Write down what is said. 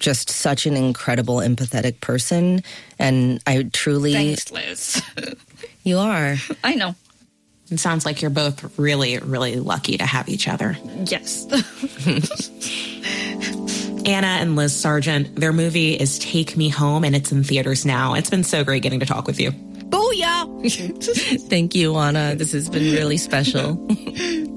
just such an incredible, empathetic person. And I truly... Thanks, Liz. You are. I know. It sounds like you're both really, really lucky to have each other. Yes. Anna and Liz Sargent, their movie is Take Me Home, and it's in theaters now. It's been so great getting to talk with you. Booyah! Thank you, Anna. This has been really special.